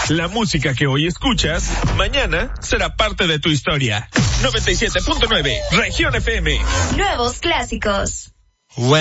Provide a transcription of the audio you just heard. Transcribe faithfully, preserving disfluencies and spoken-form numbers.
La música que hoy escuchas, mañana será parte de tu historia. noventa y siete punto nueve, Región F M. Nuevos clásicos.